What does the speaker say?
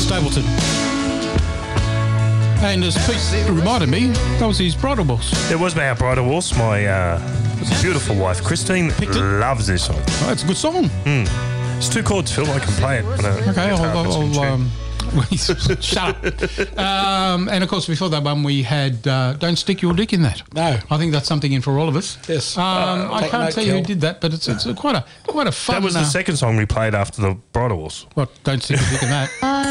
Stapleton. And as Pete reminded me, that was his bridal waltz. It was my bridal waltz. My beautiful wife, Christine, loves this song. Oh, it's a good song. It's 2 chords, Phil. I can play it. Okay, I'll shut up. And of course, before that one, we had "Don't Stick Your Dick in That." No, I think that's something in for all of us. Yes. I can't tell you who did that, but it's quite a fun. That was the second song we played after the bridal waltz. What? Don't stick your dick in that.